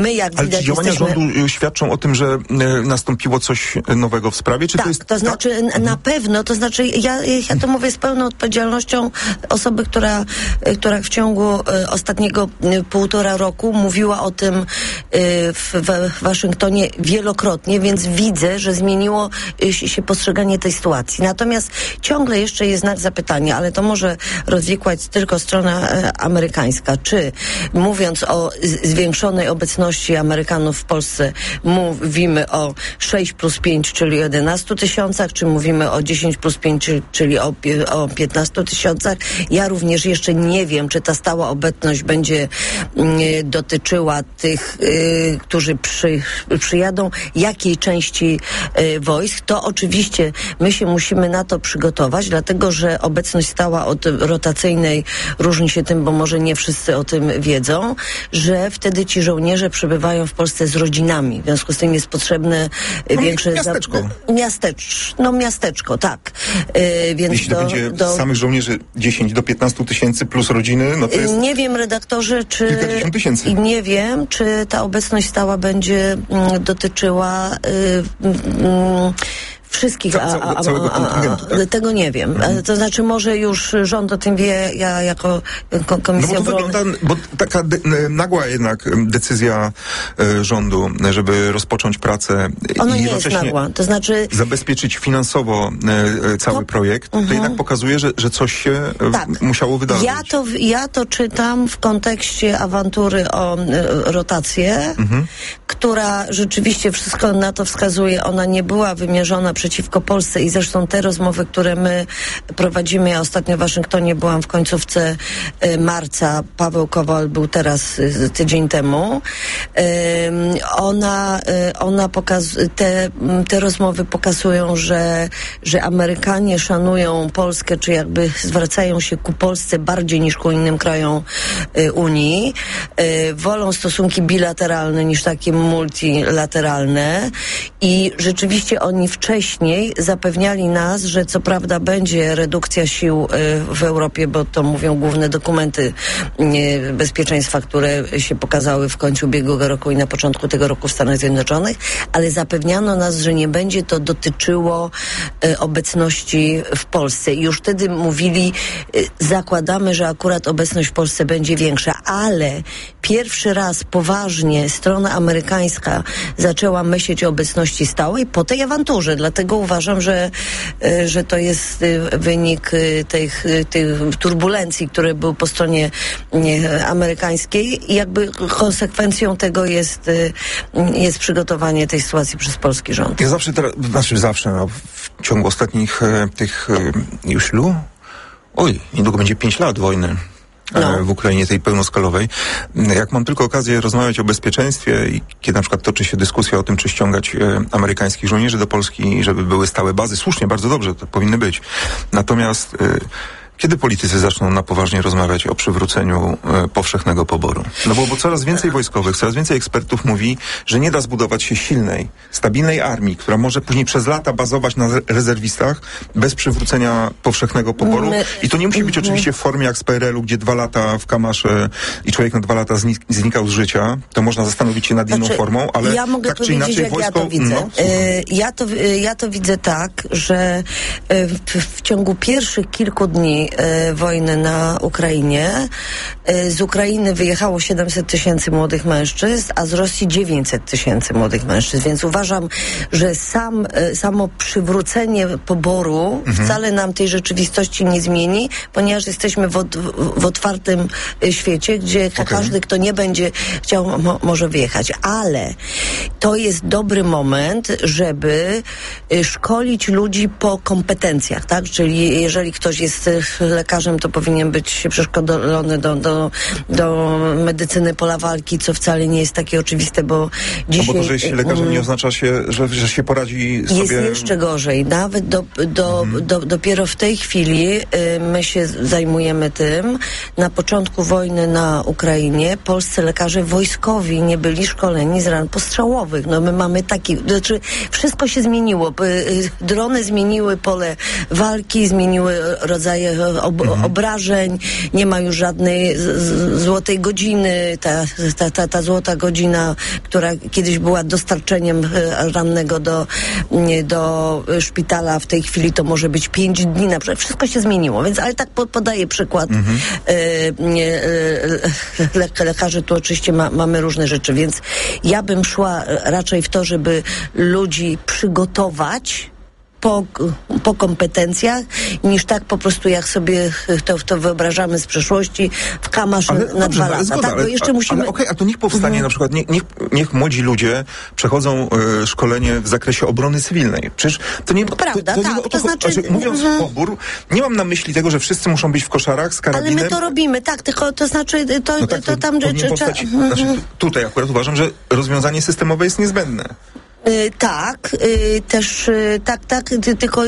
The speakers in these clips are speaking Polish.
My, jak Ale widać, czy działania jesteśmy... rządu świadczą o tym, że nastąpiło coś nowego w sprawie? Czy tak, to jest... to znaczy na pewno, to znaczy ja to mówię z pełną odpowiedzialnością osoby, która w ciągu ostatniego 1,5 roku mówiła o tym w Waszyngtonie wielokrotnie, więc widzę, że zmieniło się postrzeganie tej sytuacji. Natomiast ciągle jeszcze jest znak zapytania, ale to może rozwikłać tylko strona amerykańska. Czy mówiąc o zwiększonej obecności Amerykanów w Polsce mówimy o 6+5, czyli 11 tysiącach, czy mówimy o 10+5, czyli o 15 tysiącach? Ja również jeszcze nie wiem, czy ta stała obecność będzie dotyczyła tych, którzy przyjadą, jakiej części wojsk. To oczywiście my się musimy na to przygotować, dlatego że obecność stała od rotacyjnej różni się tym, bo może nie wszyscy o tym wiedzą, że wtedy ci żołnierze przebywają w Polsce z rodzinami. W związku z tym jest potrzebne większe... Miasteczko, tak. Więc jeśli to będzie samych żołnierzy 10 do 15 tysięcy plus rodziny, no to jest... Nie wiem, redaktorze, czy... Kilkadziesiąt tysięcy. Nie wiem, czy ta obecność stała będzie dotyczyła... wszystkich całego kontyngentu, tak? Tego nie wiem. To znaczy może już rząd o tym wie, ja jako Komisja Obrony... Bo taka nagła jednak decyzja rządu, żeby rozpocząć pracę Ona i nie jest nagła. To znaczy zabezpieczyć finansowo cały projekt, to jednak pokazuje, że coś się musiało wydarzyć. Ja to czytam w kontekście awantury o rotację, która rzeczywiście wszystko na to wskazuje. Ona nie była wymierzona przeciwko Polsce i zresztą te rozmowy, które my prowadzimy, ja ostatnio w Waszyngtonie byłam w końcówce marca, Paweł Kowal był teraz tydzień temu. Te rozmowy pokazują, że Amerykanie szanują Polskę, czy jakby zwracają się ku Polsce bardziej niż ku innym krajom Unii. Wolą stosunki bilateralne niż takie multilateralne i rzeczywiście oni wcześniej zapewniali nas, że co prawda będzie redukcja sił w Europie, bo to mówią główne dokumenty bezpieczeństwa, które się pokazały w końcu ubiegłego roku i na początku tego roku w Stanach Zjednoczonych, ale zapewniano nas, że nie będzie to dotyczyło obecności w Polsce. I już wtedy mówili, zakładamy, że akurat obecność w Polsce będzie większa, ale pierwszy raz poważnie strona amerykańska zaczęła myśleć o obecności stałej po tej awanturze. Dlatego uważam, że to jest wynik tych turbulencji, które były po stronie amerykańskiej i jakby konsekwencją tego jest przygotowanie tej sytuacji przez polski rząd. Ja zawsze, w ciągu ostatnich niedługo będzie 5 lat wojny. W Ukrainie, tej pełnoskalowej. Jak mam tylko okazję rozmawiać o bezpieczeństwie i kiedy na przykład toczy się dyskusja o tym, czy ściągać amerykańskich żołnierzy do Polski, żeby były stałe bazy, słusznie, bardzo dobrze, to powinny być. Natomiast kiedy politycy zaczną na poważnie rozmawiać o przywróceniu powszechnego poboru? No bo coraz więcej wojskowych, coraz więcej ekspertów mówi, że nie da zbudować się silnej, stabilnej armii, która może później przez lata bazować na rezerwistach bez przywrócenia powszechnego poboru. I to nie musi być oczywiście w formie jak z PRL-u, gdzie 2 lata w kamasze i człowiek na 2 lata znikał z życia. To można zastanowić się nad inną formą, ale ja mogę tak czy inaczej jak wojsko... Ja to widzę. Ja to widzę tak, że w ciągu pierwszych kilku dni wojny na Ukrainie. Z Ukrainy wyjechało 700 tysięcy młodych mężczyzn, a z Rosji 900 tysięcy młodych mężczyzn. Więc uważam, że samo przywrócenie poboru wcale nam tej rzeczywistości nie zmieni, ponieważ jesteśmy w otwartym świecie, gdzie każdy, kto nie będzie chciał, może wyjechać. Ale to jest dobry moment, żeby szkolić ludzi po kompetencjach, tak? Czyli jeżeli ktoś jest lekarzem, to powinien być przeszkolony do medycyny pola walki, co wcale nie jest takie oczywiste, bo dzisiaj... No bo to, że jest się lekarzem, nie oznacza się, że się poradzi sobie... Jest jeszcze gorzej. Nawet dopiero w tej chwili my się zajmujemy tym. Na początku wojny na Ukrainie polscy lekarze wojskowi nie byli szkoleni z ran postrzałowych. No my mamy znaczy wszystko się zmieniło. Drony zmieniły pole walki, zmieniły rodzaje obrażeń, nie ma już żadnej złotej godziny. Ta złota godzina, która kiedyś była dostarczeniem rannego do szpitala, w tej chwili to może być 5 dni na przykład. Wszystko się zmieniło, więc ale tak podaję przykład. Lekarzy tu oczywiście mamy różne rzeczy, więc ja bym szła raczej w to, żeby ludzi przygotować po kompetencjach, niż tak po prostu jak sobie to wyobrażamy z przeszłości w kamasz na 2 lata. Zgoda, tak, bo jeszcze musimy... Ale a to niech powstanie na przykład, niech młodzi ludzie przechodzą szkolenie w zakresie obrony cywilnej. Przecież to nie... Prawda, to tak, nie, to znaczy... Mówiąc pobór, nie mam na myśli tego, że wszyscy muszą być w koszarach z karabinem. Ale my to robimy, tak, tylko to znaczy to tam... Tutaj akurat uważam, że rozwiązanie systemowe jest niezbędne. Tak, tylko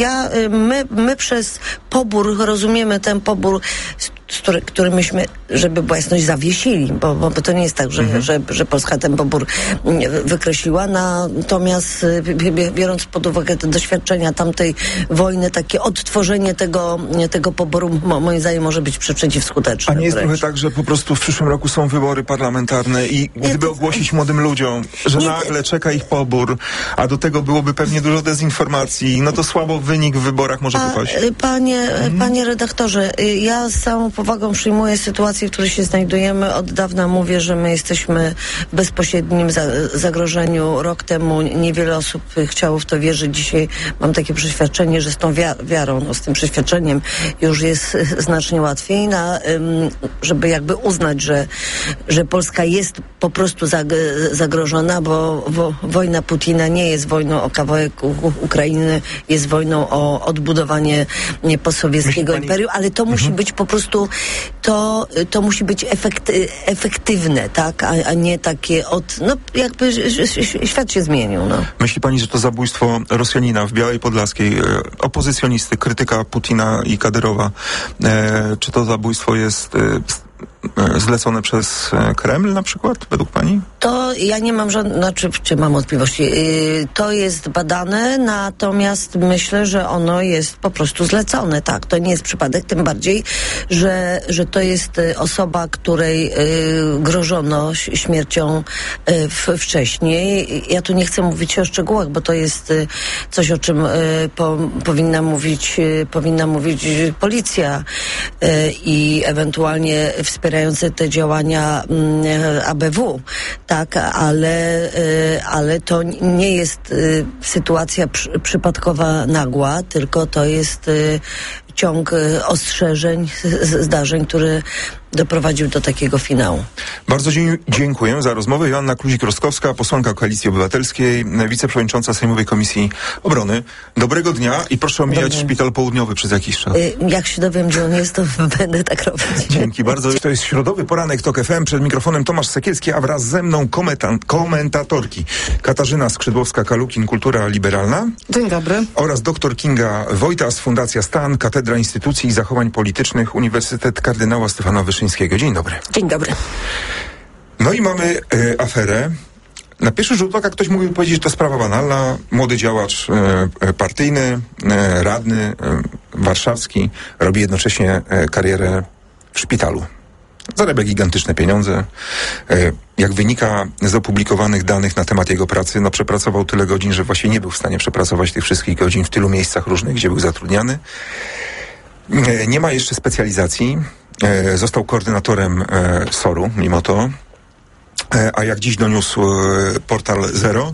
my przez pobór rozumiemy ten pobór, który myśmy, żeby była jasność, zawiesili, bo to nie jest tak, że Polska ten pobór wykreśliła, natomiast biorąc pod uwagę te doświadczenia tamtej wojny, takie odtworzenie tego poboru moim zdaniem może być przeciwskuteczne. A nie jest trochę tak, że po prostu w przyszłym roku są wybory parlamentarne i gdyby ogłosić młodym ludziom, że nagle czeka ich pobór, a do tego byłoby pewnie dużo dezinformacji, no to słabo wynik w wyborach może wypaść. Panie redaktorze, ja z całą powagą przyjmuję sytuację, w której się znajdujemy. Od dawna mówię, że my jesteśmy w bezpośrednim zagrożeniu. Rok temu niewiele osób chciało w to wierzyć. Dzisiaj mam takie przeświadczenie, że z tą wiarą, z tym przeświadczeniem już jest znacznie łatwiej, żeby jakby uznać, że Polska jest po prostu zagrożona, bo wojna Putina nie jest wojną o kawałek Ukrainy, jest wojną o odbudowanie postsowieckiego imperium, ale to musi być po prostu, to musi być efektywne, tak, a nie takie jakby świat się zmienił, no. Myśli pani, że to zabójstwo Rosjanina w Białej Podlaskiej, opozycjonisty, krytyka Putina i Kadyrowa, czy to zabójstwo jest zlecone przez Kreml na przykład, według pani? To ja nie mam czy mam wątpliwości. To jest badane, natomiast myślę, że ono jest po prostu zlecone, tak. To nie jest przypadek, tym bardziej, że to jest osoba, której grożono śmiercią wcześniej. Ja tu nie chcę mówić o szczegółach, bo to jest coś, o czym powinna mówić policja i ewentualnie wspierające te działania ABW, tak, ale to nie jest sytuacja przypadkowa, nagła, tylko to jest ciąg ostrzeżeń, zdarzeń, który doprowadził do takiego finału. Bardzo dziękuję za rozmowę. Joanna Kluzik-Rostkowska, posłanka Koalicji Obywatelskiej, wiceprzewodnicząca Sejmowej Komisji Obrony. Dobrego dnia i proszę omijać Szpital Południowy przez jakiś czas. Jak się dowiem, gdzie on jest, to będę tak robić. Dzięki bardzo. To jest środowy poranek TOK FM. Przed mikrofonem Tomasz Sekielski, a wraz ze mną komentatorki Katarzyna Skrzydłowska-Kalukin, Kultura Liberalna. Dzień dobry. Oraz dr Kinga Wojtas, Fundacja STAN, Katedra Instytucji i Zachowań Politycznych, Uniwersytet Kardynała Stefana Wyszyńskiego. Dzień dobry. Dzień dobry. No i mamy aferę. Na pierwszy rzut oka ktoś mógłby powiedzieć, że to sprawa banalna. Młody działacz partyjny, radny warszawski robi jednocześnie karierę w szpitalu. Zarabia gigantyczne pieniądze. Jak wynika z opublikowanych danych na temat jego pracy, przepracował tyle godzin, że właśnie nie był w stanie przepracować tych wszystkich godzin w tylu miejscach różnych, gdzie był zatrudniany. Nie ma jeszcze specjalizacji. Został koordynatorem SOR-u, mimo to. A jak dziś doniósł portal Zero,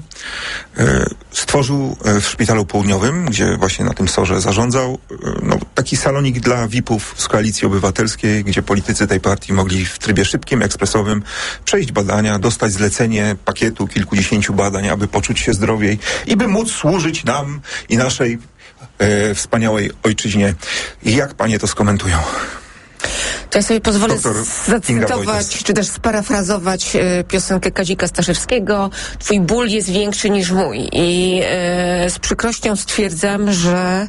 stworzył w Szpitalu Południowym, gdzie właśnie na tym SOR-ze zarządzał, taki salonik dla VIP-ów z Koalicji Obywatelskiej, gdzie politycy tej partii mogli w trybie szybkim, ekspresowym przejść badania, dostać zlecenie pakietu kilkudziesięciu badań, aby poczuć się zdrowiej i by móc służyć nam i naszej wspaniałej ojczyźnie. Jak panie to skomentują? To ja sobie pozwolę zacytować, czy też sparafrazować piosenkę Kazika Staszewskiego. Twój ból jest większy niż mój. I z przykrością stwierdzam, że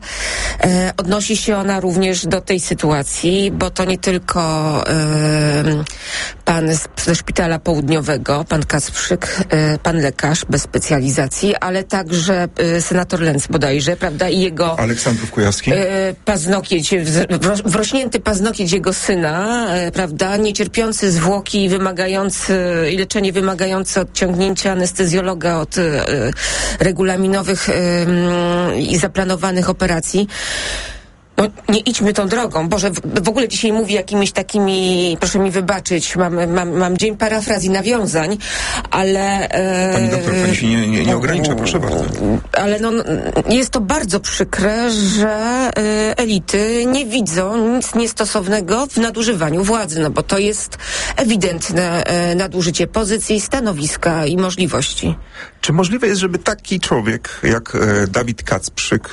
odnosi się ona również do tej sytuacji, bo to nie tylko pan ze Szpitala Południowego, pan Kacprzyk, pan lekarz bez specjalizacji, ale także senator Lenz bodajże, prawda, i jego Aleksandrów Kujawski. Paznokieć, wrośnięty paznokieć jego syna, prawda, niecierpiący zwłoki, i leczenie wymagające odciągnięcia anestezjologa od regulaminowych i zaplanowanych operacji. No, nie idźmy tą drogą. Boże, w ogóle dzisiaj mówię jakimiś takimi, proszę mi wybaczyć, mam dzień parafraz i nawiązań, ale... Pani doktor, pani się nie ogranicza, proszę bardzo. Ale jest to bardzo przykre, że elity nie widzą nic niestosownego w nadużywaniu władzy, no bo to jest ewidentne nadużycie pozycji, stanowiska i możliwości. Czy możliwe jest, żeby taki człowiek jak Dawid Kacprzyk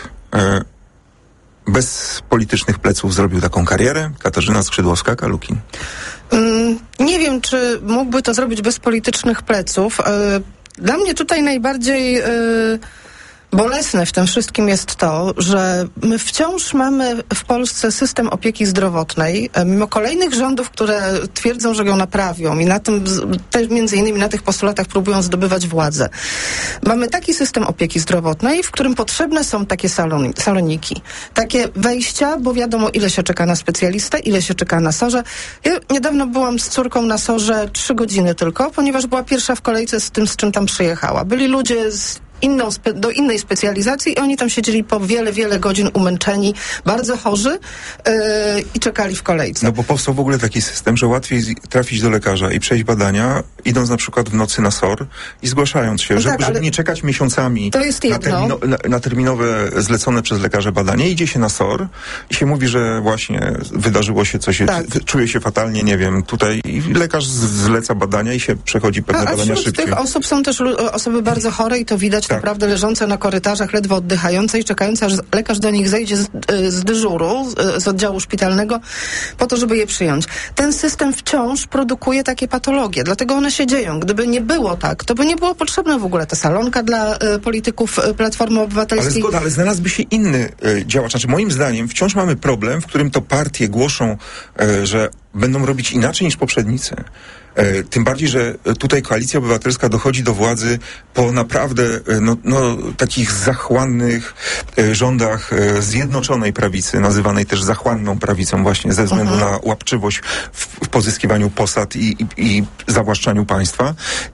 bez politycznych pleców zrobił taką karierę? Katarzyna Skrzydłowska-Kalukin. Nie wiem, czy mógłby to zrobić bez politycznych pleców. Dla mnie tutaj najbardziej bolesne w tym wszystkim jest to, że my wciąż mamy w Polsce system opieki zdrowotnej, mimo kolejnych rządów, które twierdzą, że ją naprawią i na tym, też między innymi na tych postulatach próbują zdobywać władzę. Mamy taki system opieki zdrowotnej, w którym potrzebne są takie saloniki. Takie wejścia, bo wiadomo, ile się czeka na specjalistę, ile się czeka na SOR-ze. Ja niedawno byłam z córką na SOR-ze 3 godziny tylko, ponieważ była pierwsza w kolejce z tym, z czym tam przyjechała. Byli ludzie do innej specjalizacji i oni tam siedzieli po wiele godzin umęczeni, bardzo chorzy i czekali w kolejce. No bo powstał w ogóle taki system, że łatwiej trafić do lekarza i przejść badania, idąc na przykład w nocy na SOR i zgłaszając się, żeby nie czekać miesiącami to jest na terminowe zlecone przez lekarza badanie. Idzie się na SOR i się mówi, że właśnie wydarzyło się coś, czuje się fatalnie, nie wiem, tutaj i lekarz zleca badania i się przechodzi pewne badania szybciej. Tych osób są też osoby bardzo chore i to widać naprawdę leżące na korytarzach, ledwo oddychające i czekające, aż lekarz do nich zejdzie z dyżuru, z oddziału szpitalnego, po to, żeby je przyjąć. Ten system wciąż produkuje takie patologie, dlatego one się dzieją. Gdyby nie było tak, to by nie było potrzebna w ogóle ta salonka dla polityków Platformy Obywatelskiej. Ale zgoda, ale znalazłby się inny działacz. Znaczy, moim zdaniem wciąż mamy problem, w którym to partie głoszą, że będą robić inaczej niż poprzednicy. Tym bardziej, że tutaj Koalicja Obywatelska dochodzi do władzy po naprawdę takich zachłannych rządach Zjednoczonej Prawicy, nazywanej też zachłanną prawicą właśnie ze względu na łapczywość w pozyskiwaniu posad i zawłaszczaniu państwa.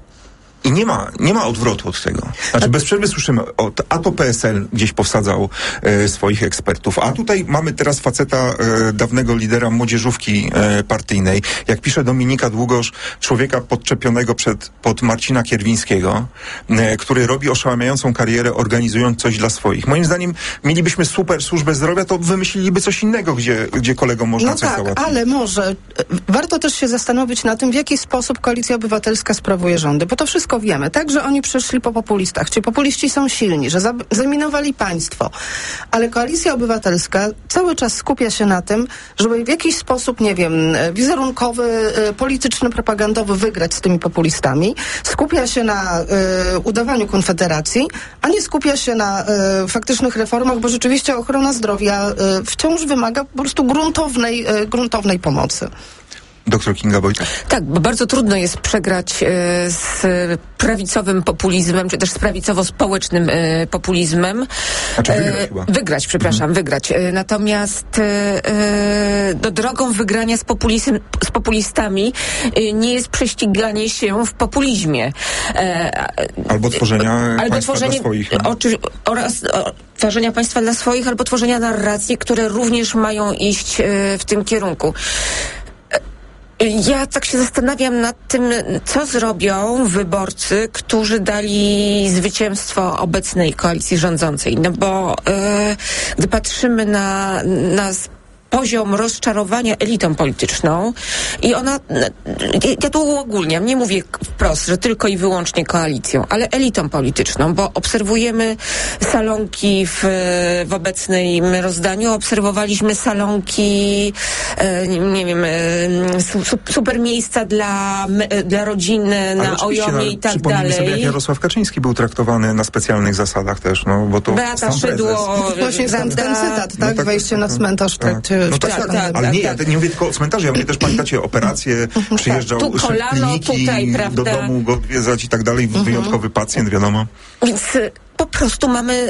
I nie ma odwrotu od tego. Znaczy bez przerwy słyszymy, a to PSL gdzieś powsadzał swoich ekspertów, a tutaj mamy teraz faceta, dawnego lidera młodzieżówki partyjnej. Jak pisze Dominika Długosz, człowieka podczepionego pod Marcina Kierwińskiego, który robi oszałamiającą karierę, organizując coś dla swoich. Moim zdaniem mielibyśmy super służbę zdrowia, to wymyśliliby coś innego, gdzie kolegom można coś załatwić. Ale może warto też się zastanowić na tym, w jaki sposób Koalicja Obywatelska sprawuje rządy, bo to wszystko wiemy, tak, że oni przyszli po populistach. Ci populiści są silni, że zaminowali państwo. Ale Koalicja Obywatelska cały czas skupia się na tym, żeby w jakiś sposób, nie wiem, wizerunkowy, polityczny, propagandowy wygrać z tymi populistami. Skupia się na udawaniu konfederacji, a nie skupia się na faktycznych reformach, bo rzeczywiście ochrona zdrowia wciąż wymaga po prostu gruntownej pomocy. Doktor Kinga Wojtek. Tak, bo bardzo trudno jest przegrać z prawicowym populizmem, czy też z prawicowo-społecznym populizmem. Znaczy wygrać, wygrać. Natomiast drogą wygrania z populistami nie jest prześciganie się w populizmie. Albo tworzenia państwa dla swoich. Tworzenia państwa dla swoich, albo tworzenia narracji, które również mają iść w tym kierunku. Ja tak się zastanawiam nad tym, co zrobią wyborcy, którzy dali zwycięstwo obecnej koalicji rządzącej. No bo gdy patrzymy na poziom rozczarowania elitą polityczną i ona, ja tu uogólniam, nie mówię wprost, że tylko i wyłącznie koalicją, ale elitą polityczną, bo obserwujemy salonki w obecnym rozdaniu, obserwowaliśmy salonki, nie wiem, super miejsca dla rodziny na Ojomie i tak dalej. Sobie, jak Jarosław Kaczyński był traktowany na specjalnych zasadach też, no bo to Beata Szydło, właśnie ten cytat, tak? Wejście na cmentarz Ale nie, ja nie mówię tylko o cmentarzu, ja mówię też, pamiętacie, operacje, przyjeżdżał tu kolano, kliniki tutaj, do domu go odwiedzać i tak dalej, wyjątkowy pacjent, wiadomo. Więc po prostu mamy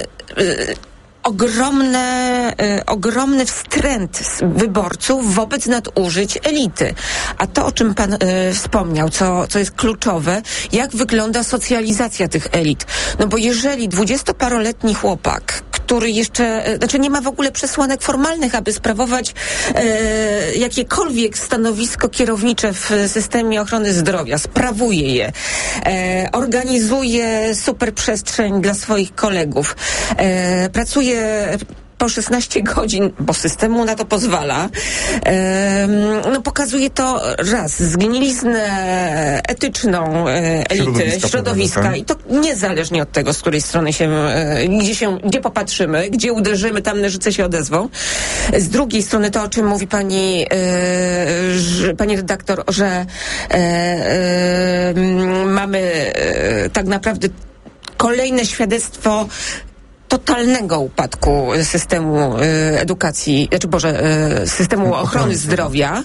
ogromny wstręt wyborców wobec nadużyć elity. A to, o czym pan wspomniał, co jest kluczowe, jak wygląda socjalizacja tych elit. No bo jeżeli 20-paroletni chłopak, który jeszcze, nie ma w ogóle przesłanek formalnych, aby sprawować jakiekolwiek stanowisko kierownicze w systemie ochrony zdrowia, sprawuje je, organizuje super przestrzeń dla swoich kolegów, pracuje po 16 godzin, bo system mu na to pozwala, pokazuje to raz, zgniliznę etyczną elity, środowiska i to niezależnie od tego, z której strony gdzie popatrzymy, gdzie uderzymy, tam Nożyce się odezwą. Z drugiej strony to, o czym mówi pani redaktor, że mamy tak naprawdę kolejne świadectwo totalnego upadku systemu edukacji, systemu ochrony zdrowia.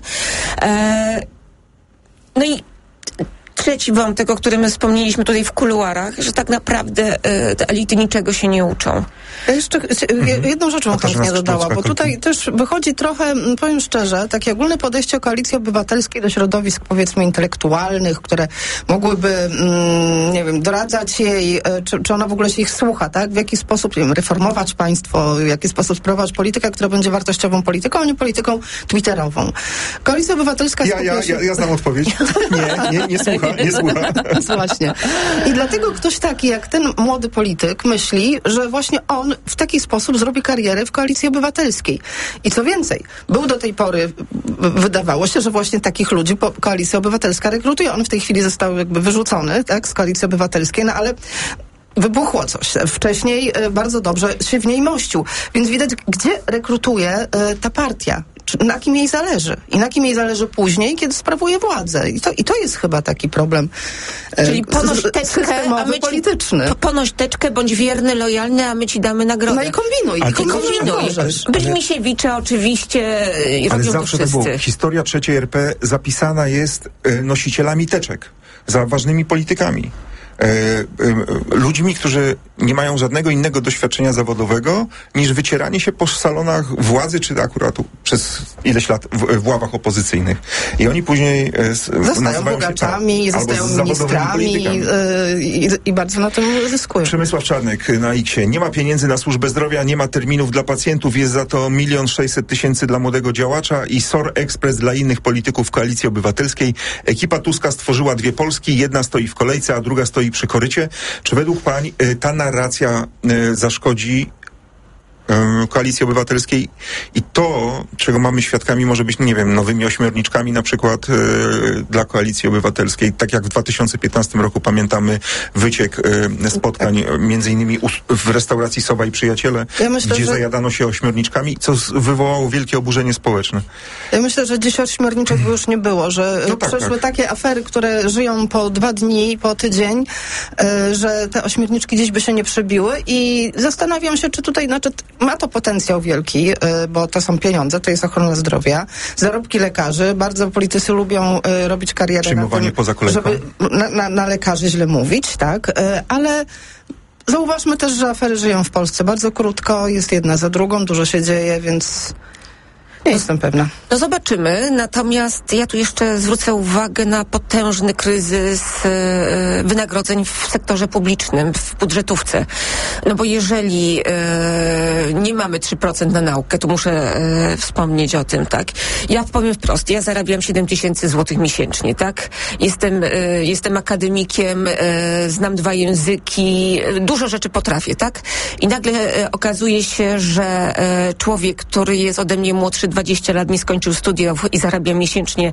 No i trzeci wątek, o którym my wspomnieliśmy tutaj w kuluarach, że tak naprawdę te elity niczego się nie uczą. Ja jeszcze jedną rzecz bym chętnie dodała, bo tutaj też wychodzi trochę, powiem szczerze, takie ogólne podejście Koalicji Obywatelskiej do środowisk, powiedzmy, intelektualnych, które mogłyby, doradzać jej, czy ona w ogóle się ich słucha, tak? W jaki sposób, reformować państwo, w jaki sposób sprawować politykę, która będzie wartościową polityką, a nie polityką twitterową. Koalicja Obywatelska... Ja znam odpowiedź. Nie słucha. Właśnie. I dlatego ktoś taki jak ten młody polityk myśli, że właśnie on w taki sposób zrobi karierę w Koalicji Obywatelskiej. I co więcej, był do tej pory, wydawało się, że właśnie takich ludzi Koalicja Obywatelska rekrutuje. On w tej chwili został wyrzucony, tak, z Koalicji Obywatelskiej, ale wybuchło coś. Wcześniej bardzo dobrze się w niej mościł. Więc widać, gdzie rekrutuje ta partia. Na kim jej zależy. I na kim jej zależy później, kiedy sprawuje władzę. I to jest chyba taki problem. Czyli ponoś teczkę, polityczny. Ponoś teczkę, bądź wierny, lojalny, a my ci damy nagrodę. No i kombinuj. Byli Misiewicze oczywiście robią ale to zawsze wszyscy. Tak było. Historia III RP zapisana jest nosicielami teczek. Za ważnymi politykami. Ludźmi, którzy nie mają żadnego innego doświadczenia zawodowego niż wycieranie się po salonach władzy, czy akurat przez ileś lat w ławach opozycyjnych. I oni później zostają bogaczami, zostają ministrami i bardzo na tym zyskują. Przemysław Czarnek na X-ie. Nie ma pieniędzy na służbę zdrowia, nie ma terminów dla pacjentów, jest za to 1 600 000 dla młodego działacza i SOR Express dla innych polityków Koalicji Obywatelskiej. Ekipa Tuska stworzyła 2 Polski, jedna stoi w kolejce, a druga stoi przy korycie. Czy według pań ta narracja zaszkodzi Koalicji Obywatelskiej i to, czego mamy świadkami, może być, nowymi ośmiorniczkami na przykład dla Koalicji Obywatelskiej. Tak jak w 2015 roku pamiętamy wyciek spotkań między innymi w restauracji Sowa i Przyjaciele, gdzie zajadano się ośmiorniczkami, co wywołało wielkie oburzenie społeczne. Ja myślę, że dziś ośmiorniczek by już nie było, że przeszły takie afery, które żyją po 2 dni, po tydzień, że te ośmiorniczki dziś by się nie przebiły i zastanawiam się, czy tutaj, ma to potencjał wielki, bo to są pieniądze, to jest ochrona zdrowia, zarobki lekarzy. Bardzo politycy lubią robić karierę przyjmowanie poza kolejką, żeby na lekarzy źle mówić, tak, ale zauważmy też, że afery żyją w Polsce bardzo krótko, jest jedna za drugą, dużo się dzieje, więc nie jestem pewna. No zobaczymy, natomiast ja tu jeszcze zwrócę uwagę na potężny kryzys wynagrodzeń w sektorze publicznym, w budżetówce. No bo jeżeli nie mamy 3% na naukę, to muszę wspomnieć o tym, tak? Ja powiem wprost, ja zarabiam 7 000 złotych miesięcznie, tak? Jestem akademikiem, znam 2 języki, dużo rzeczy potrafię, tak? I nagle okazuje się, że człowiek, który jest ode mnie młodszy 20 lat, nie skończył studiów i zarabia miesięcznie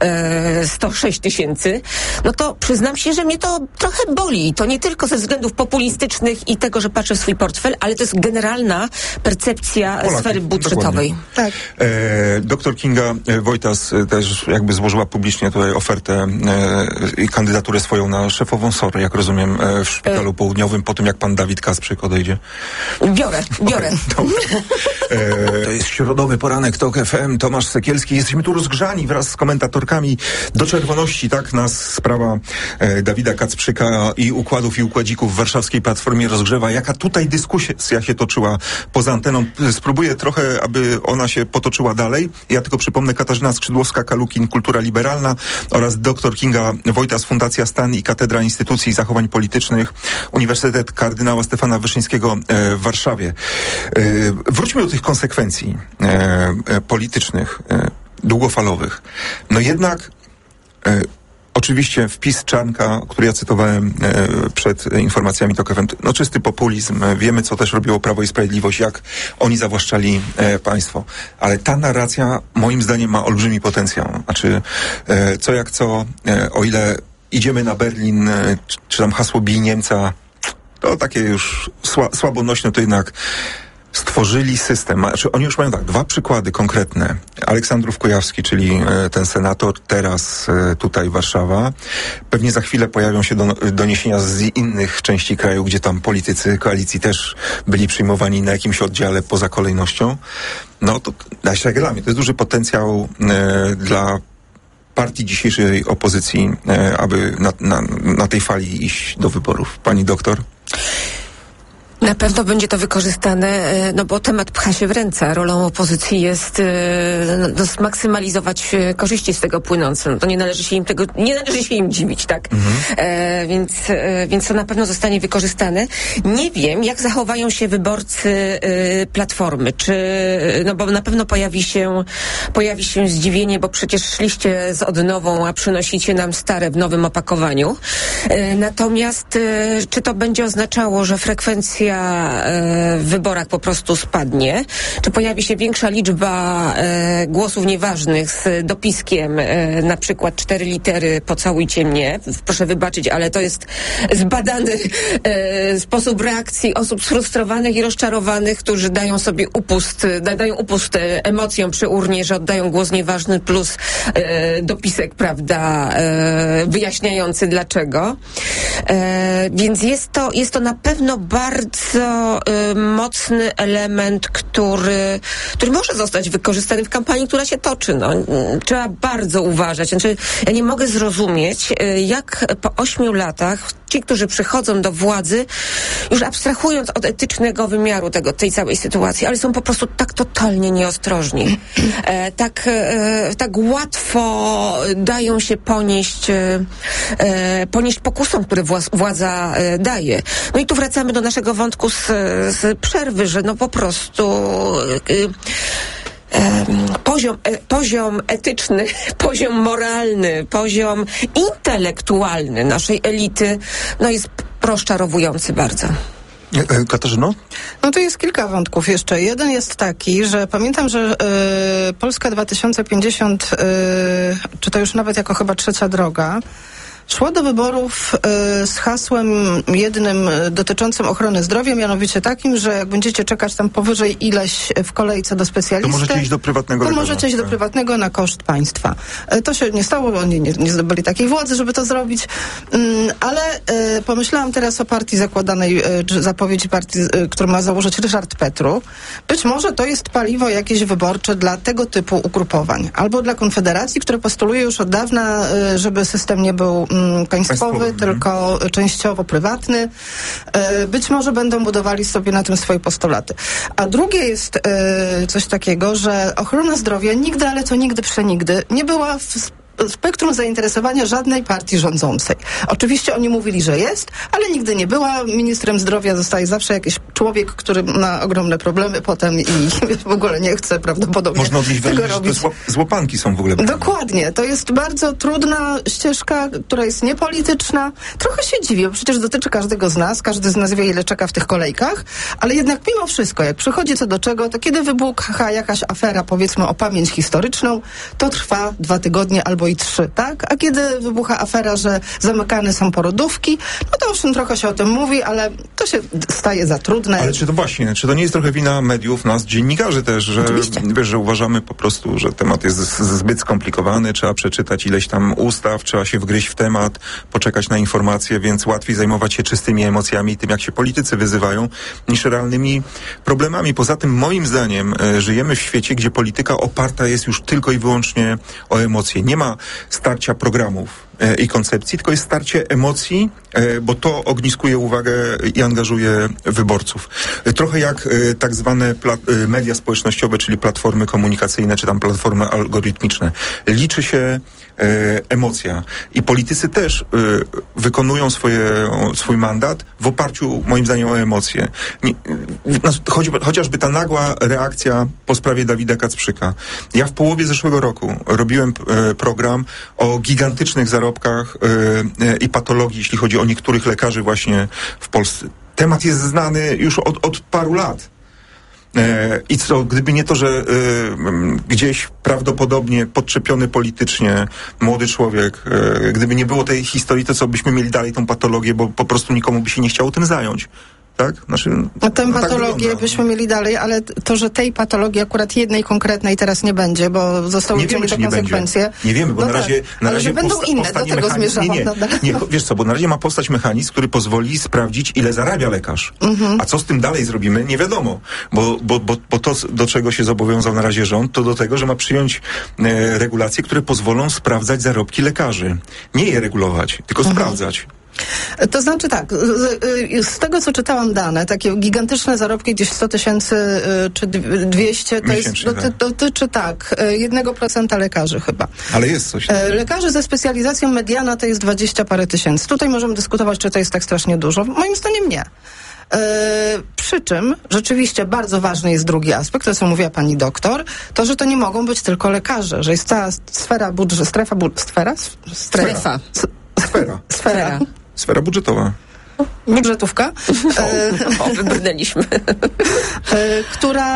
106 000, no to przyznam się, że mnie to trochę boli. To nie tylko ze względów populistycznych i tego, że patrzę w swój portfel, ale to jest generalna percepcja sfery budżetowej. Tak. Doktor Kinga Wojtas też jakby złożyła publicznie tutaj ofertę i kandydaturę swoją na szefową SOR, jak rozumiem, w Szpitalu Południowym, po tym jak pan Dawid Kasprzyk odejdzie. Biorę. To jest środowy poranek TOK FM, Tomasz Sekielski. Jesteśmy tu rozgrzani wraz z komentatorkami do czerwoności. Tak nas sprawa Dawida Kacprzyka i układów i układzików w warszawskiej Platformie rozgrzewa. Jaka tutaj dyskusja się toczyła poza anteną. Spróbuję trochę, aby ona się potoczyła dalej. Ja tylko przypomnę: Katarzyna Skrzydłowska-Kalukin, Kultura Liberalna, oraz dr Kinga Wojtas, Fundacja Stan i Katedra Instytucji i Zachowań Politycznych, Uniwersytet Kardynała Stefana Wyszyńskiego w Warszawie. Wróćmy do tych konsekwencji politycznych, długofalowych. No jednak oczywiście wpis Czarnka, który ja cytowałem przed informacjami TOK FM, no czysty populizm. Wiemy, co też robiło Prawo i Sprawiedliwość, jak oni zawłaszczali państwo. Ale ta narracja moim zdaniem ma olbrzymi potencjał. Znaczy, co jak co, o ile idziemy na Berlin, czy tam hasło bij Niemca, to takie już słabonośne, to jednak stworzyli system. Znaczy, oni już mają tak, dwa przykłady konkretne. Aleksandrów Kujawski, czyli ten senator, teraz tutaj Warszawa. Pewnie za chwilę pojawią się doniesienia z innych części kraju, gdzie tam politycy koalicji też byli przyjmowani na jakimś oddziale poza kolejnością. No to dla mnie to jest duży potencjał dla partii dzisiejszej opozycji, aby na tej fali iść do wyborów. Pani doktor? Na pewno będzie to wykorzystane, no bo temat pcha się w ręce. Rolą opozycji jest zmaksymalizować korzyści z tego płynące. No to nie należy się im dziwić, tak? Więc to na pewno zostanie wykorzystane. Nie wiem, jak zachowają się wyborcy Platformy. No bo na pewno pojawi się zdziwienie, bo przecież szliście z odnową, a przynosicie nam stare w nowym opakowaniu. Natomiast czy to będzie oznaczało, że frekwencja w wyborach po prostu spadnie? Czy pojawi się większa liczba głosów nieważnych z dopiskiem, na przykład 4 litery "pocałujcie mnie"? Proszę wybaczyć, ale to jest zbadany sposób reakcji osób sfrustrowanych i rozczarowanych, którzy dają upust emocjom przy urnie, że oddają głos nieważny, plus dopisek, prawda, wyjaśniający dlaczego. Więc jest to na pewno bardzo mocny element, który może zostać wykorzystany w kampanii, która się toczy. No, trzeba bardzo uważać. Znaczy, ja nie mogę zrozumieć, jak po 8 latach ci, którzy przychodzą do władzy, już abstrahując od etycznego wymiaru tej całej sytuacji, ale są po prostu tak totalnie nieostrożni. Tak łatwo dają się ponieść pokusom, które władza daje. No i tu wracamy do naszego wątku z przerwy, że no po prostu poziom etyczny, poziom moralny, poziom intelektualny naszej elity no jest rozczarowujący bardzo. Katarzyno? No to jest kilka wątków jeszcze. Jeden jest taki, że pamiętam, że Polska 2050, czy to już nawet jako chyba trzecia droga, szło do wyborów z hasłem jednym dotyczącym ochrony zdrowia, mianowicie takim, że jak będziecie czekać tam powyżej ileś w kolejce do specjalisty, to możecie iść do prywatnego lekarza. Możecie iść do prywatnego na koszt państwa. To się nie stało, oni nie zdobyli takiej władzy, żeby to zrobić, ale pomyślałam teraz o partii zakładanej, czy zapowiedzi partii, którą ma założyć Ryszard Petru. Być może to jest paliwo jakieś wyborcze dla tego typu ugrupowań. Albo dla Konfederacji, które postuluje już od dawna, żeby system nie był państwowy, tylko częściowo prywatny. Być może będą budowali sobie na tym swoje postulaty. A drugie jest coś takiego, że ochrona zdrowia nigdy, ale to nigdy przenigdy nie była w spektrum zainteresowania żadnej partii rządzącej. Oczywiście oni mówili, że jest, ale nigdy nie była. Ministrem zdrowia zostaje zawsze jakiś człowiek, który ma ogromne problemy potem i w ogóle nie chce prawdopodobnie można odnieść tego robić. Że te złapanki są w ogóle... Dokładnie. To jest bardzo trudna ścieżka, która jest niepolityczna. Trochę się dziwię, bo przecież dotyczy każdego z nas. Każdy z nas wie, ile czeka w tych kolejkach, ale jednak mimo wszystko, jak przychodzi co do czego, to kiedy wybucha jakaś afera, powiedzmy o pamięć historyczną, to trwa 2 tygodnie albo albo i 3, tak? A kiedy wybucha afera, że zamykane są porodówki, no to owszem, trochę się o tym mówi, ale to się staje za trudne. Ale czy to nie jest trochę wina mediów, nas, dziennikarzy też, że, wiesz, że uważamy po prostu, że temat jest zbyt skomplikowany, trzeba przeczytać ileś tam ustaw, trzeba się wgryźć w temat, poczekać na informacje, więc łatwiej zajmować się czystymi emocjami i tym, jak się politycy wyzywają, niż realnymi problemami. Poza tym, moim zdaniem, żyjemy w świecie, gdzie polityka oparta jest już tylko i wyłącznie o emocje. Nie ma starcia programów i koncepcji, tylko jest starcie emocji, bo to ogniskuje uwagę i angażuje wyborców. Trochę jak tak zwane media społecznościowe, czyli platformy komunikacyjne, czy tam platformy algorytmiczne. Liczy się emocja. I politycy też wykonują swój mandat w oparciu, moim zdaniem, o emocje. Chociażby ta nagła reakcja po sprawie Dawida Kacprzyka. Ja w połowie zeszłego roku robiłem program o gigantycznych zarobkach i patologii, jeśli chodzi o niektórych lekarzy właśnie w Polsce. Temat jest znany już od paru lat. I co, gdyby nie to, że gdzieś prawdopodobnie podczepiony politycznie młody człowiek, gdyby nie było tej historii, to co byśmy mieli dalej tą patologię, bo po prostu nikomu by się nie chciało tym zająć. Tak? Tę patologię tak byśmy mieli dalej, ale to, że tej patologii akurat jednej konkretnej teraz nie będzie, bo zostały wyciągnięte konsekwencje. Nie wiemy, bo no na razie będą inne, do tego zmierzałam. Nie, wiesz co, bo na razie ma powstać mechanizm, który pozwoli sprawdzić, ile zarabia lekarz. A co z tym dalej zrobimy, nie wiadomo. Bo to, do czego się zobowiązał na razie rząd, to do tego, że ma przyjąć regulacje, które pozwolą sprawdzać zarobki lekarzy. Nie je regulować, tylko sprawdzać. To znaczy tak, z tego co czytałam dane, takie gigantyczne zarobki gdzieś 100 tysięcy czy 200, to jest, dotyczy 1% lekarzy chyba. Ale jest coś. Lekarzy ze specjalizacją mediana to jest 20 parę tysięcy. Tutaj możemy dyskutować, czy to jest tak strasznie dużo. Moim zdaniem nie. Przy czym rzeczywiście bardzo ważny jest drugi aspekt, to co mówiła pani doktor, to, że to nie mogą być tylko lekarze, że jest cała Sfera budżetowa. Budżetówka. Wybrnęliśmy. Która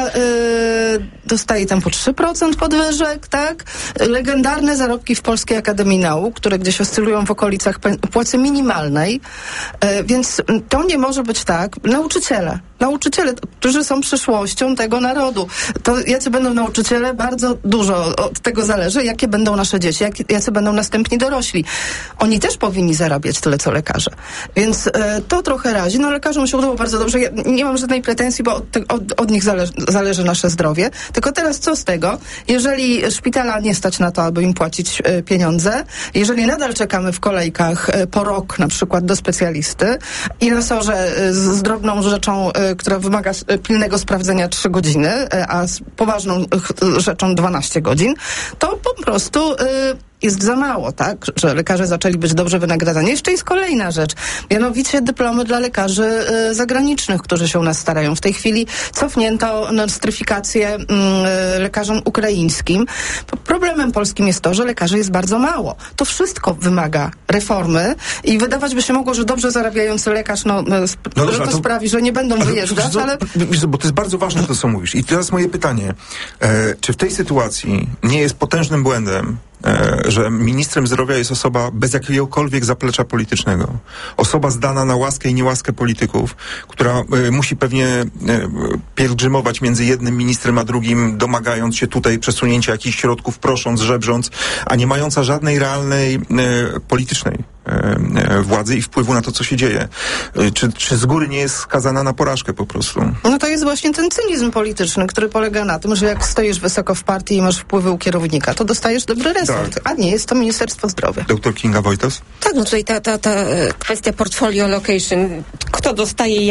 dostaje tam po 3% podwyżek, tak? Legendarne zarobki w Polskiej Akademii Nauk, które gdzieś oscylują w okolicach płacy minimalnej. Więc to nie może być tak. Nauczyciele, którzy są przyszłością tego narodu. To jacy będą nauczyciele, bardzo dużo od tego zależy, jakie będą nasze dzieci, jacy będą następni dorośli. Oni też powinni zarabiać tyle, co lekarze. Więc to trochę razi. No lekarzom się udało bardzo dobrze. Ja nie mam żadnej pretensji, bo od nich zależy nasze zdrowie. Tylko teraz co z tego? Jeżeli szpitala nie stać na to, aby im płacić pieniądze, jeżeli nadal czekamy w kolejkach po rok na przykład do specjalisty i na SOR-ze z drobną rzeczą, która wymaga pilnego sprawdzenia 3 godziny, a z poważną rzeczą 12 godzin, to po prostu jest za mało, tak? Że lekarze zaczęli być dobrze wynagradzani. Jeszcze jest kolejna rzecz. Mianowicie dyplomy dla lekarzy zagranicznych, którzy się u nas starają. W tej chwili cofnięto nostryfikację lekarzom ukraińskim. Problemem polskim jest to, że lekarzy jest bardzo mało. To wszystko wymaga reformy i wydawać by się mogło, że dobrze zarabiający lekarz, że to sprawi, że nie będą wyjeżdżać, ale... Bo to jest bardzo ważne, to co mówisz. I teraz moje pytanie. Czy w tej sytuacji nie jest potężnym błędem, że ministrem zdrowia jest osoba bez jakiegokolwiek zaplecza politycznego. Osoba zdana na łaskę i niełaskę polityków, która musi pewnie pielgrzymować między jednym ministrem a drugim, domagając się tutaj przesunięcia jakichś środków, prosząc, żebrząc, a nie mająca żadnej realnej politycznej władzy i wpływu na to, co się dzieje. Czy z góry nie jest skazana na porażkę po prostu? No to jest właśnie ten cynizm polityczny, który polega na tym, że jak stoisz wysoko w partii i masz wpływy u kierownika, to dostajesz dobry resort, tak. A nie jest to Ministerstwo Zdrowia. Doktor Kinga Wojtas? Tak, no tutaj ta kwestia portfolio allocation, kto dostaje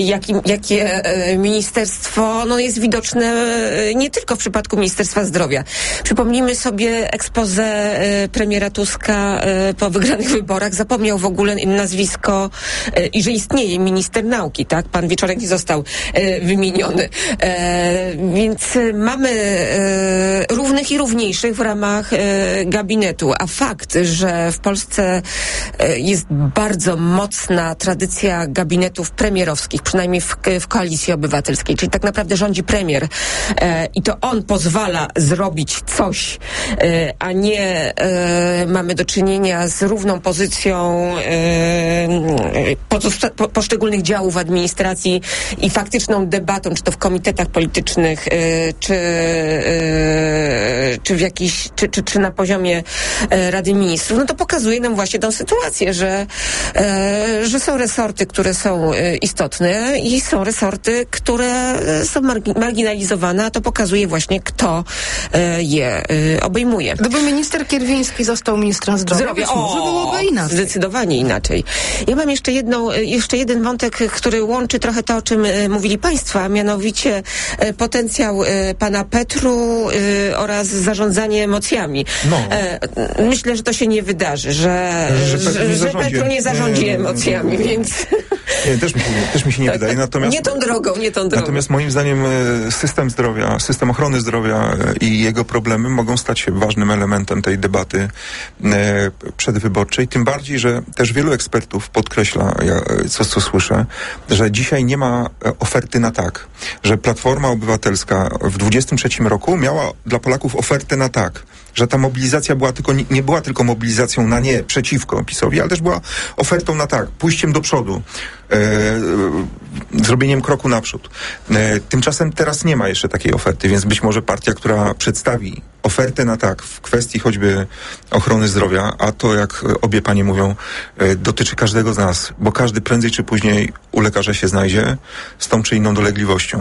jakie ministerstwo, no jest widoczne nie tylko w przypadku Ministerstwa Zdrowia. Przypomnijmy sobie expose premiera Tuska po wygranych wyborach. Zapomniał w ogóle nazwisko i że istnieje minister nauki, tak? Pan Wieczorek nie został wymieniony. Więc mamy równych i równiejszych w ramach gabinetu. A fakt, że w Polsce jest bardzo mocna tradycja gabinetu, gabinetów premierowskich, przynajmniej w Koalicji Obywatelskiej, czyli tak naprawdę rządzi premier i to on pozwala zrobić coś, a nie mamy do czynienia z równą pozycją poszczególnych działów administracji i faktyczną debatą, czy to w komitetach politycznych, czy w jakiś, czy na poziomie Rady Ministrów, no to pokazuje nam właśnie tę sytuację, że są resorty, które są istotne i są resorty, które są marginalizowane, a to pokazuje właśnie, kto je obejmuje. Gdyby minister Kierwiński został ministrem zdrowia, może byłoby inaczej. Zdecydowanie inaczej. Ja mam jeszcze jeden wątek, który łączy trochę to, o czym mówili Państwo, a mianowicie potencjał pana Petru oraz zarządzanie emocjami. Myślę, że to się nie wydarzy, że Petru nie zarządzi emocjami, więc... Nie, też mi się nie wydaje. Natomiast, nie tą drogą. Natomiast moim zdaniem system zdrowia, system ochrony zdrowia i jego problemy mogą stać się ważnym elementem tej debaty przedwyborczej. Tym bardziej, że też wielu ekspertów podkreśla, co słyszę, że dzisiaj nie ma oferty na tak. Że Platforma Obywatelska w 23 roku miała dla Polaków ofertę na tak. Że ta mobilizacja nie była tylko mobilizacją na nie, przeciwko PiS-owi, ale też była ofertą na tak, pójściem do przodu, zrobieniem kroku naprzód. Tymczasem teraz nie ma jeszcze takiej oferty, więc być może partia, która przedstawi ofertę na tak w kwestii choćby ochrony zdrowia, a to, jak obie panie mówią, dotyczy każdego z nas, bo każdy prędzej czy później u lekarza się znajdzie z tą czy inną dolegliwością.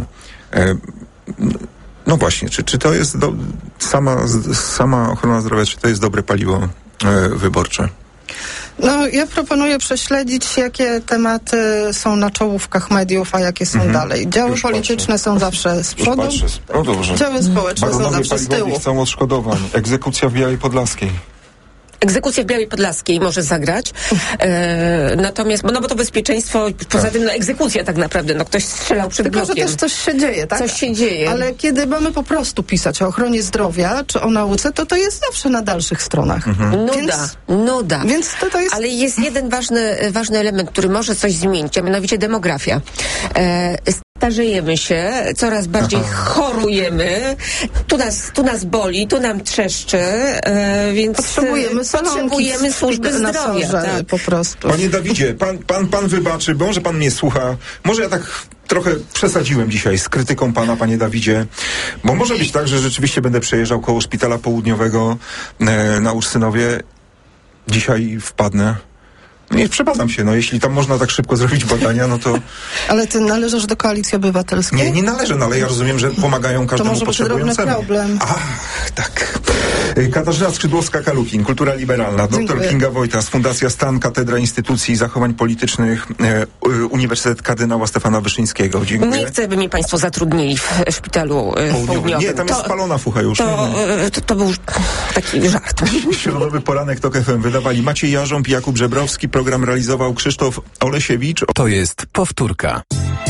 No właśnie, czy to jest sama ochrona zdrowia, czy to jest dobre paliwo wyborcze? No, ja proponuję prześledzić, jakie tematy są na czołówkach mediów, a jakie są dalej. Działy polityczne są zawsze z przodu, działy społeczne są zawsze z tyłu. Chcą odszkodowań. Egzekucja w Białej Podlaskiej. Egzekucja w Białej Podlaskiej może zagrać, natomiast, bo to bezpieczeństwo, poza tym egzekucja tak naprawdę, ktoś strzelał przed blokiem. Tylko, że też coś się dzieje, tak? Coś się dzieje. Ale kiedy mamy po prostu pisać o ochronie zdrowia, czy o nauce, to jest zawsze na dalszych stronach. Nuda. Więc to jest... Ale jest jeden ważny element, który może coś zmienić, a mianowicie demografia. Starzejemy się, coraz bardziej chorujemy, tu nas boli, tu nam trzeszczy, więc potrzebujemy służby zdrowia. Tak. Po prostu. Panie Dawidzie, pan wybaczy, bo może pan mnie słucha, może ja tak trochę przesadziłem dzisiaj z krytyką pana, panie Dawidzie, bo może być tak, że rzeczywiście będę przejeżdżał koło Szpitala Południowego na Ursynowie, dzisiaj wpadnę. Nie przepadam się, jeśli tam można tak szybko zrobić badania, to... Ale ty należysz do Koalicji Obywatelskiej? Nie należę, ale ja rozumiem, że pomagają każdemu potrzebującemu. To może być problem. Ach, tak. Katarzyna Skrzydłowska-Kalukin, Kultura Liberalna, dr Kinga Wojtas, Fundacja Stan, Katedra Instytucji i Zachowań Politycznych, Uniwersytet Kardynała Stefana Wyszyńskiego. Dziękuję. Nie chcę, by mi państwo zatrudnili w Szpitalu Południowym. Nie, tam jest spalona fucha już. To był taki żart. Środowy poranek TOK FM wydawali Maciej Jarząb i Jakub Żebrowski. Program realizował Krzysztof Olesiewicz. To jest powtórka.